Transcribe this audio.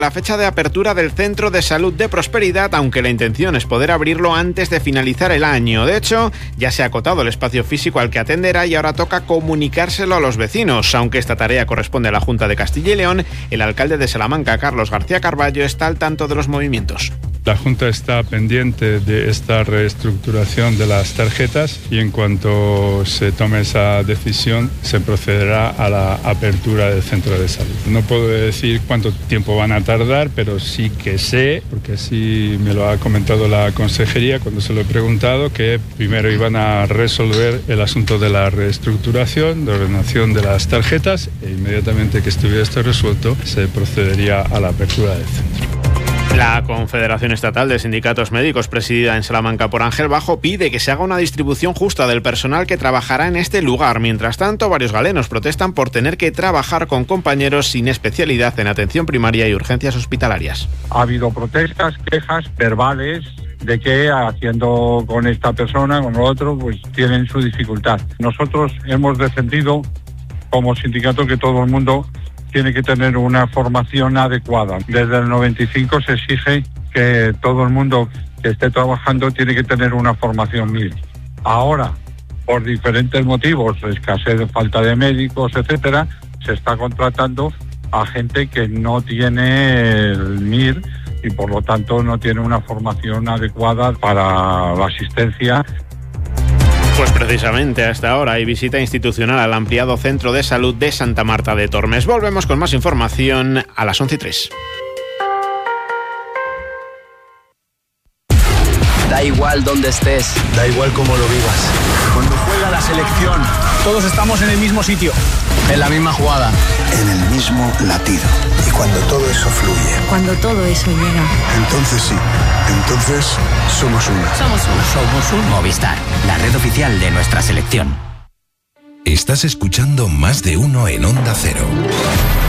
La fecha de apertura del Centro de Salud de Prosperidad, aunque la intención es poder abrirlo antes de finalizar el año. De hecho, ya se ha acotado el espacio físico al que atenderá y ahora toca comunicárselo a los vecinos. Aunque esta tarea corresponde a la Junta de Castilla y León, el alcalde de Salamanca, Carlos García Carballo, está al tanto de los movimientos. La Junta está pendiente de esta reestructuración de las tarjetas y en cuanto se tome esa decisión se procederá a la apertura del centro de salud. No puedo decir cuánto tiempo van a tardar, pero sí que sé, porque así me lo ha comentado la consejería cuando se lo he preguntado, que primero iban a resolver el asunto de la reestructuración, de ordenación de las tarjetas e inmediatamente que estuviera esto resuelto se procedería a la apertura del centro. La Confederación Estatal de Sindicatos Médicos, presidida en Salamanca por Ángel Bajo, pide que se haga una distribución justa del personal que trabajará en este lugar. Mientras tanto, varios galenos protestan por tener que trabajar con compañeros sin especialidad en atención primaria y urgencias hospitalarias. Ha habido protestas, quejas verbales de que haciendo con esta persona, con lo otro, pues tienen su dificultad. Nosotros hemos defendido como sindicato que todo el mundo tiene que tener una formación adecuada. Desde el 95 se exige que todo el mundo que esté trabajando tiene que tener una formación mínima. Ahora, por diferentes motivos, escasez, falta de médicos, etcétera, se está contratando a gente que no tiene el MIR y por lo tanto no tiene una formación adecuada para la asistencia. Pues precisamente a esta hora hay visita institucional al ampliado Centro de Salud de Santa Marta de Tormes. Volvemos con más información a las 11:03. Da igual dónde estés, da igual cómo lo vivas. Cuando juega la selección, todos estamos en el mismo sitio, en la misma jugada, en el mismo latido. Y cuando todo eso fluye, cuando todo eso llega, entonces sí, entonces somos uno. Somos un Movistar, la red oficial de nuestra selección. Estás escuchando Más de Uno en Onda Cero.